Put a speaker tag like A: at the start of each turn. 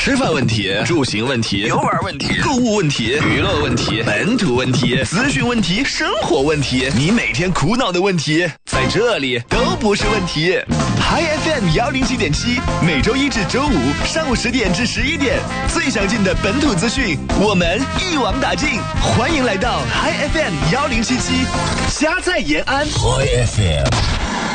A: 吃饭问题、住行问题、游玩问题、购物问题、娱乐问题、本土问题、资讯问题、生活问题，你每天苦恼的问题，在这里都不是问题。Hi FM 107.7，每周一至周五上午10点至11点，最详尽的本土资讯，我们一网打尽。欢迎来到 Hi FM 107.7，家在延安。Hi FM。